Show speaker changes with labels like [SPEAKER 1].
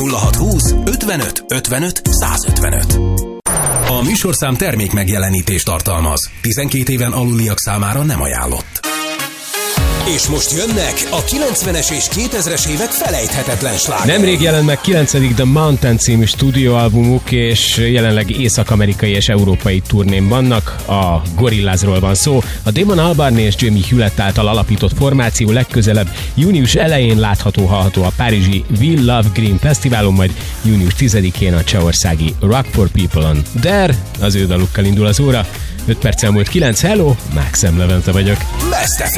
[SPEAKER 1] 0620 55 55 155. A műsorszám termék megjelenítést tartalmaz. 12 éven aluliak számára nem ajánlott. És most jönnek a 90-es és 2000-es évek felejthetetlen slágerei.
[SPEAKER 2] Nemrég jelent meg 9. The Mountain című stúdióalbumuk, és jelenleg észak-amerikai és európai turnén vannak. A Gorillazról van szó. A Damon Albarn és Jamie Hewlett által alapított formáció legközelebb június elején látható-hallható a párizsi We Love Green Fesztiválon, majd június 10-én a csehországi Rock for People-on. Der, az ő dalukkal indul az óra. 5 perccel múlt 9, hello, Mákszem Levente vagyok.
[SPEAKER 1] Best FM.